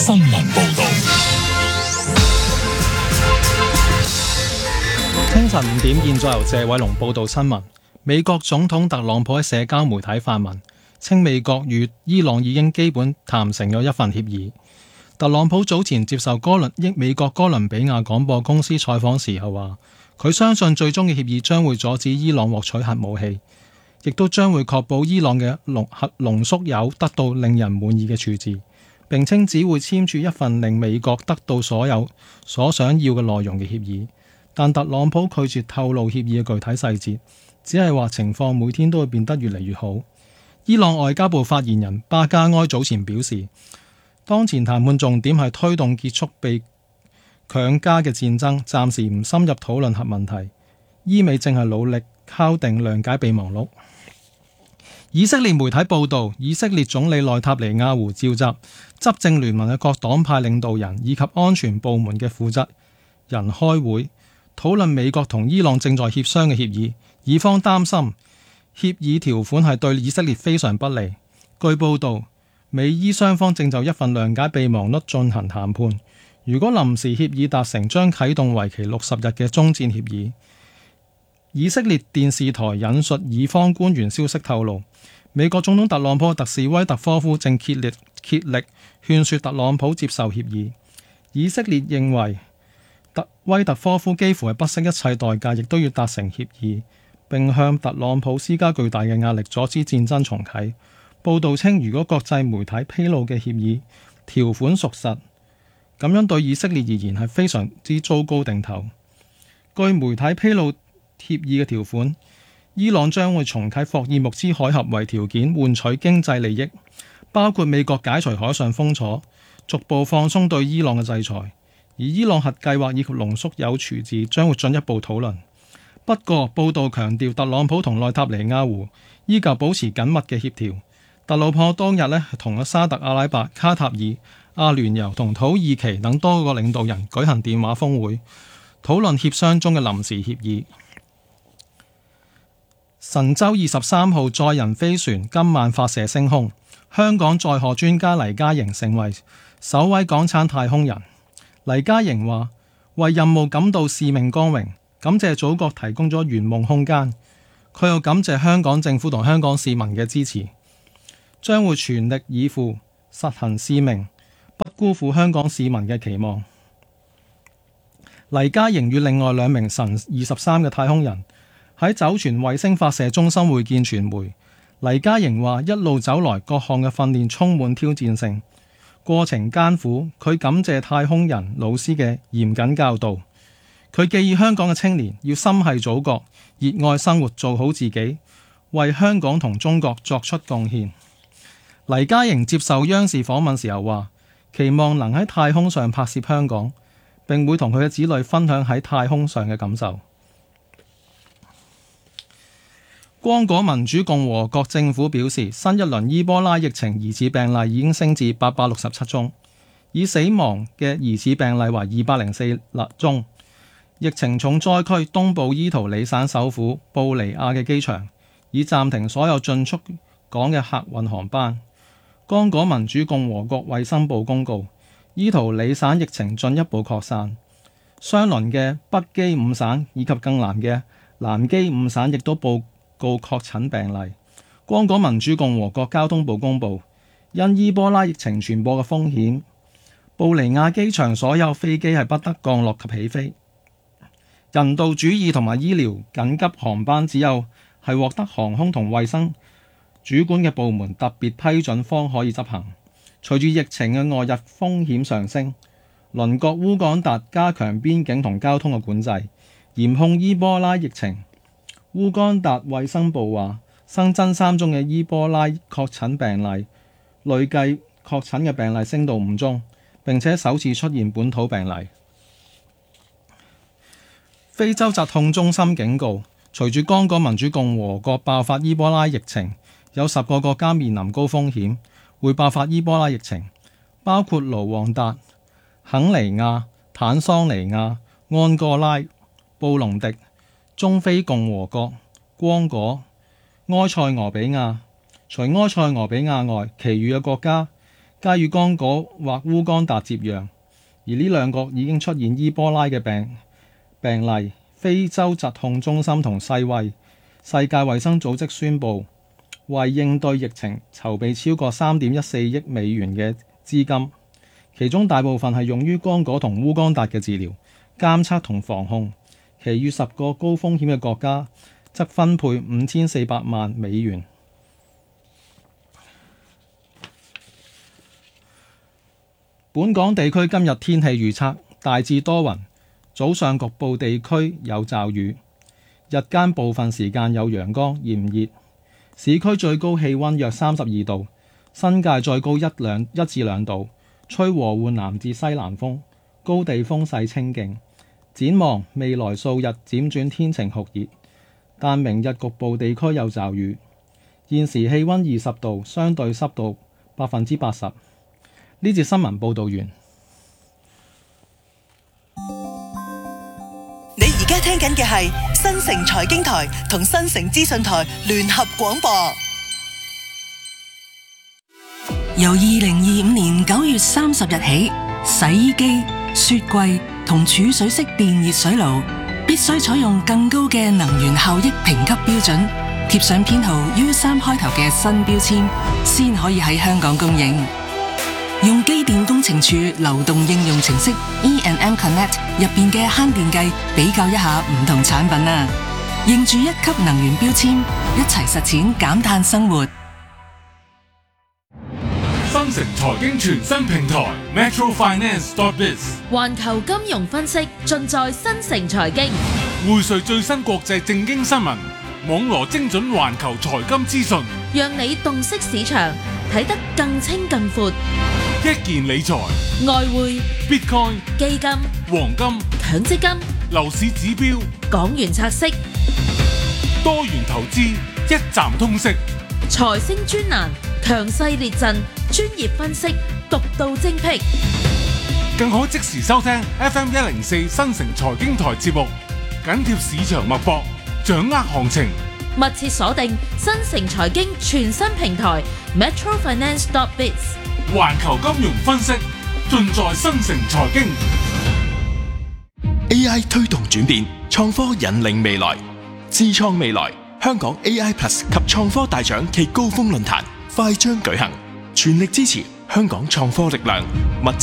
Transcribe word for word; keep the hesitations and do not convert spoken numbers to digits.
新聞報道。 清晨五點，現在由謝偉龍報道新聞。美國總統特朗普喺社交媒體發文，稱美國與伊朗已經基本談成咗一份協議。特朗普早前接受哥倫英美國哥倫比亞廣播公司採訪時候話，佢相信最終嘅協議將會阻止伊朗獲取核武器，亦都將會確保伊朗嘅核濃縮鈾得到令人滿意嘅處置。並稱只會簽署一份令美國得到所有所想要嘅內容嘅協議，但特朗普拒絕透露協議嘅具體細節，只係話情況每天都會變得越嚟越好。伊朗外交部發言人巴加埃早前表示，當前談判重點係推動結束被強加嘅戰爭，暫時唔深入討論核問題。伊美正係努力敲定諒解備忘錄。以色列媒體報道，以色列總理內塔尼亞胡召集執政聯盟嘅各黨派領導人以及安全部門嘅負責人開會，討論美國同伊朗正在協商嘅協議。以方擔心協議條款係對以色列非常不利。據報道，美伊雙方正就一份諒解備忘錄進行談判。如果臨時協議達成，將啟動為期六十日嘅終戰協議。以色列電視台引述以方官員消息透露，美國總統特朗普嘅特使威特科夫正竭力竭力勸說特朗普接受協議。以色列認為特威特科夫幾乎係不惜一切代價，亦都要達成協議，並向特朗普施加巨大嘅壓力，阻止戰爭重啟。報道稱，如果國際媒體披露嘅協議條款屬實，咁樣對以色列而言係非常之糟糕定頭。據媒體披露協議嘅條款，伊朗將會重啟霍爾木茲海峽為條件換取經濟利益，包括美國解除海上封鎖，逐步放鬆對伊朗嘅制裁，而伊朗核計劃以及濃縮鈾處置將會進一步討論。不過報道強調，特朗普同內塔尼亞胡依舊保持緊密嘅協調。特朗普當日呢同沙特阿拉伯、卡塔爾、阿聯酋同土耳其等多個領導人舉行電話峰會，討論協商中嘅臨時協議。神舟二十三號載人飛船今晚發射升空，香港載荷專家黎嘉瑩成為首位港產太空人。黎嘉瑩話：為任務感到使命光榮，感謝祖國提供咗圓夢空間。佢又感謝香港政府同香港市民嘅支持，將會全力以赴實行使命，不辜負香港市民嘅期望。黎嘉瑩與另外兩名神二十三嘅太空人喺酒泉衛星發射中心會見傳媒。黎嘉瑩話：一路走來，各項嘅訓練充滿挑戰性，過程艱苦。佢感謝太空人老師嘅嚴謹教導。佢寄語香港嘅青年要心繫祖國，熱愛生活，做好自己，為香港同中國作出貢獻。黎嘉瑩接受央視訪問時候話：期望能喺太空上拍攝香港，並會同佢嘅子女分享喺太空上嘅感受。剛果民主共和國政府表示，新一輪伊波拉疫情疑似病例已經升至八百六十七宗，已死亡嘅疑似病例為二百零四宗。疫情重災區東部伊圖里省首府布尼亞嘅機場已暫停所有進出港嘅客運航班。剛果民主共和國衛生部公告，伊圖里省疫情進一步擴散，相鄰嘅北基五省以及更南嘅南基五省亦都報告確診病例。剛果民主共和國交通部公布，因伊波拉疫情傳播嘅風險，布尼亞機場所有飛機係不得降落及起飛。人道主義同埋醫療緊急航班只有係獲得航空同衛生主管嘅部門特別批准方可以執行。隨住疫情嘅外溢風險上升，鄰國烏干達加強邊境同交通嘅管制，嚴控伊波拉疫情。烏干達衛生部話新增三宗嘅伊波拉確診病例，累計確診嘅病例升到五宗，並且首次出現本土病例。非洲疾控中心警告，隨住剛果民主共和國爆發伊波拉疫情，有十個國家面臨高風險會爆發伊波拉疫情，包括盧旺達、肯尼亞、坦桑尼亞、安哥拉、布隆迪、中非共和國、剛果、埃塞俄比亞。除埃塞俄比亞外，其餘嘅國家皆與剛果或烏干達接壤，而呢兩國已經出現伊波拉嘅病病例。非洲疾控中心同世衛世界衛生組織宣布，為應對疫情籌備超過三點一四億美元嘅資金，其中大部分係用於剛果同烏干達嘅治療、監測同防控，其餘十個高風險嘅國家則分配五千四百萬美元。本港地區今日天氣預測大致多雲，早上局部地區有驟雨，日間部分時間有陽光炎熱，市區最高氣溫約三十二度，新界再高一兩一至兩度，吹和緩南至西南風，高地風勢清勁。展望未來數日漸轉天晴酷熱，但明日局部地區有驟雨。現時氣溫二十度，相對濕度百分之八十。呢節新聞報道完。 你而家聽緊嘅係新城財經台同新城資訊台聯合廣播。由二零二五年九月三十日起，洗衣機、雪櫃同儲水式電熱水爐必須採用更高嘅能源效益評級標準，貼上編號 U 三開頭嘅新標籤，先可以喺香港供應。用機電工程署流動應用程式 E and M Connect 入邊嘅慳電計比較一下唔同產品啊，認住一級能源標籤，一齊實踐減碳生活。 新城財經全新平台 Metro Finance dot biz， 環球金融分析盡在新城財經， 匯萃最新國際政經新聞，網羅精準環球財金資訊， 讓你洞悉市場，睇得更清更闊。 一件理財、 外匯、 Bitcoin、 基金、 黃金、 強積金、 樓市指標、 港元拆息、 多元投資，一站通識。 財星專欄，強勢列陣，專業分析，獨到精闢。 更可即時收聽 F M 一零四新城財經台節目，緊貼市場脈搏，掌握行情。 密切鎖定新城財經全新平台 Metro Finance dot biz， 環球金融分析盡在新城財經。 A I 推動轉變，創科引領未來，智創未來香港 A I Plus 及創科大獎暨高峰論壇快將舉行，全力支持香港創科力量。